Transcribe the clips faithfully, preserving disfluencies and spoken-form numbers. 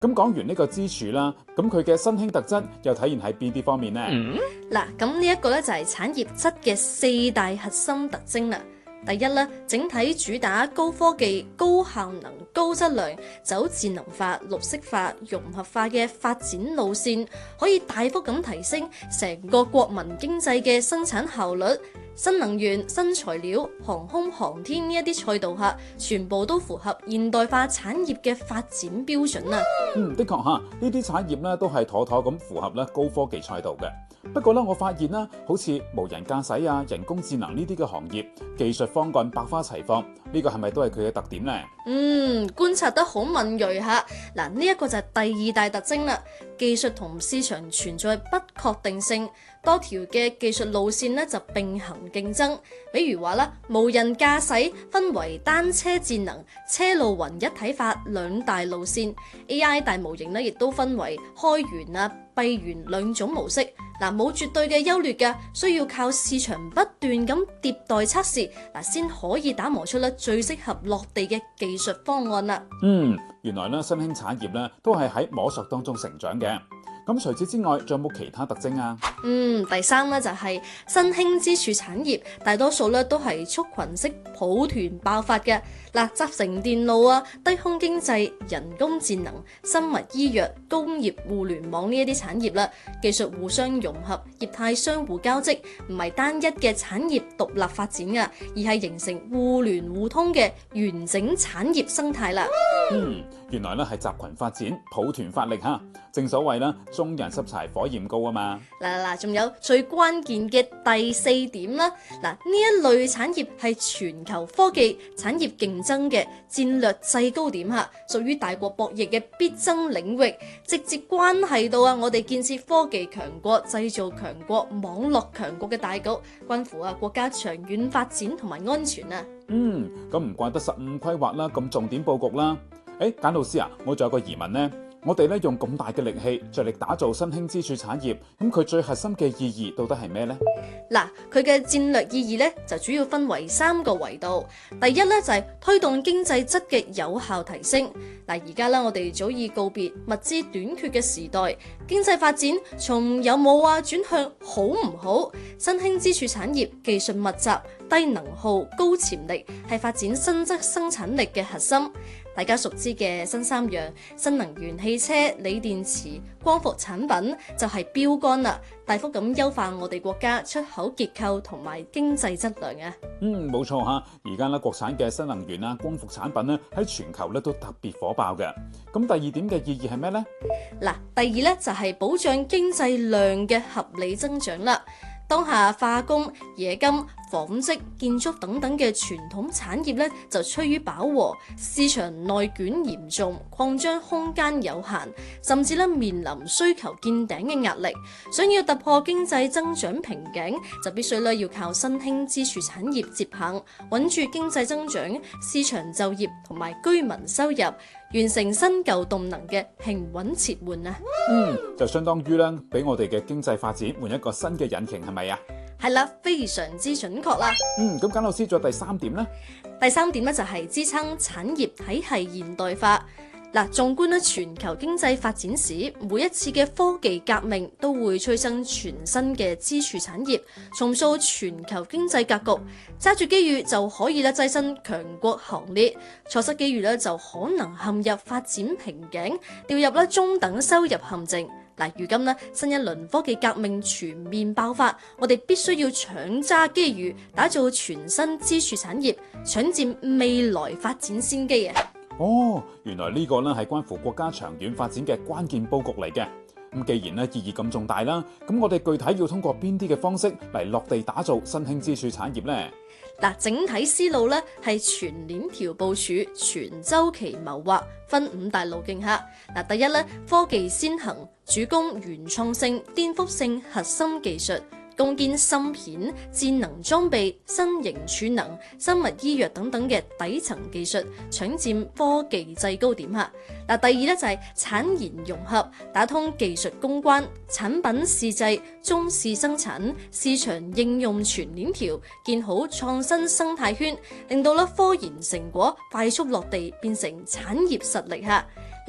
咁講完呢個支柱啦，咁佢嘅新興特質又體現喺邊啲方面呢？ 嗱、嗯，咁呢一個咧就係產業質嘅四大核心特徵啦。第一咧，整體主打高科技、高效能、高質量，走智能化、綠色化、融合化嘅發展路線，可以大幅咁提升成個國民經濟嘅生產效率。新能源、新材料、航空航天呢一啲賽道下，全部都符合現代化產業嘅發展標準啊！ 嗯，的確嚇，呢啲產業咧都係妥妥咁符合咧高科技賽道嘅。不過咧，我發現啦，好似無人駕駛啊、人工智能呢啲嘅行業，技術方案百花齊放，呢個係咪都係佢嘅特點呢？ 嗯，觀察得好敏鋭嚇。嗱，呢一個就係第二大特徵啦。技術同市場存在不確定性，多條嘅技術路線咧就並行競爭。比如話啦，無人駕駛分為單車智能、車路雲一體化兩大路線 ，A I 大模型咧亦都分為開源啊、閉源兩種模式。嗱，冇絕對嘅優劣嘅，需要靠市場不斷咁迭代測試，嗱先可以打磨出咧最適合落地嘅技術方案啦。 嗯，原來咧新興產業咧都係喺摸索當中成長嘅。咁除此之外，仲有冇其他特徵啊？ 嗯，第三咧就係新興支柱產業，大多數咧都係畜群式抱團爆發嘅。嗱，集成電路啊、低空經濟、人工智能、生物醫藥、工業互聯網呢一啲產業啦，技術互相融合，業態相互交織，唔係單一嘅產業獨立發展啊，而係形成互聯互通嘅完整產業生態啦。 嗯，原來咧係集群發展、抱團發力嚇。正所謂啦，眾人拾柴火焰高啊嘛。 嗱嗱嗱，仲有最關鍵嘅第四點啦。嗱，呢一類產業係全球科技產業競爭嘅戰略制高點嚇，屬於大國博弈嘅必爭領域，直接關係到啊我哋建設科技強國、製造強國、網絡強國嘅大局，關乎啊國家長遠發展同埋安全啊。 嗯，咁唔怪得十五規劃啦，咁重點佈局啦。誒，簡老師啊，我仲有個疑問呢。我哋咧用咁大嘅力氣，着力打造新興支柱產業，咁佢最核心嘅意義到底係咩呢？ 嗱，佢嘅戰略意義咧就主要分為三個維度。第一咧就係推動經濟質嘅有效提升。嗱，而家咧我哋早已告別物資短缺嘅時代，經濟發展從有冇啊轉向好唔好。新興支柱產業技術密集、低能耗、高潛力，係發展新質生產力嘅核心。大家熟知嘅新三樣新能源汽車、鋰電池、光伏產品就係標杆啦，大幅咁優化我哋國家出口結構同埋經濟質量啊！ 嗯，冇錯嚇，而家咧國產嘅新能源啊、光伏產品咧喺全球咧都特別火爆嘅。咁第二點嘅意義係咩呢？ 嗱，第二咧就係保障經濟量嘅合理增長啦。當下化工、冶金、紡織、建築等等嘅傳統產業咧就趨於飽和，市場內卷嚴重，擴張空間有限，甚至咧面臨需求見頂嘅壓力。想要突破經濟增長瓶頸，就必須咧要靠新興支柱產業接棒，穩住經濟增長、市場就業同埋居民收入，完成新舊動能嘅平穩切換啊！ 嗯，就相當於咧俾我哋嘅經濟發展換一個新嘅引擎，係咪啊？ 係啦，非常之準確啦。 嗯，咁簡老師仲有第三點呢？ 第三點咧就係支撐產業體系現代化。嗱，縱觀咧全球經濟發展史，每一次嘅科技革命都會催生全新嘅支柱產業，重塑全球經濟格局。揸住機遇就可以咧躋身強國行列，錯失機遇咧就可能陷入發展瓶頸，掉入咧中等收入陷阱。嗱，如今呢，新一輪科技革命全面爆發，我哋必須要搶揸機遇，打造全新支柱產業，搶佔未來發展先機啊！ 哦，原來呢個呢係關乎國家長遠發展嘅關鍵佈局嚟嘅。咁既然呢意義咁重大啦，咁我哋具體要通過邊啲嘅方式嚟落地打造新興支柱產業呢？ 嗱，整體思路咧係全鏈條部署、全周期謀劃，分五大路徑下。嗱，第一咧，科技先行，主攻原創性、顛覆性核心技術，攻堅芯片、智能裝備、新型儲能、生物醫藥等等嘅底層技術，搶佔科技制高點下。嗱，第二咧就係產研融合，打通技術攻關、產品試製、中試生產、市場應用全鏈條，建好創新生態圈，令到咧科研成果快速落地，變成產業實力嚇。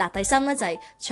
嗱，第三咧就係